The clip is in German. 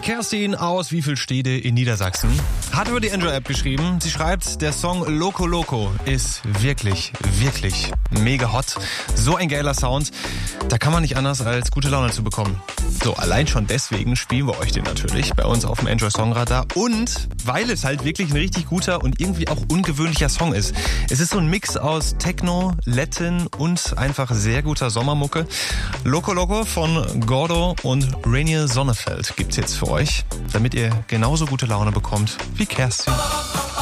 Kerstin aus Wiefelstede in Niedersachsen hat über die Android-App geschrieben. Sie schreibt, der Song Loco Loco ist wirklich, wirklich mega hot. So ein geiler Sound, da kann man nicht anders als gute Laune zu bekommen. So, allein schon deswegen spielen wir euch den natürlich bei uns auf dem Android Song Radar und weil es halt wirklich ein richtig guter und irgendwie auch ungewöhnlicher Song ist. Es ist so ein Mix aus Techno, Latin und einfach sehr guter Sommermucke. Loco Loco von Gordo und Rainier Sonnefeld gibt's jetzt für euch, damit ihr genauso gute Laune bekommt wie Kerstin.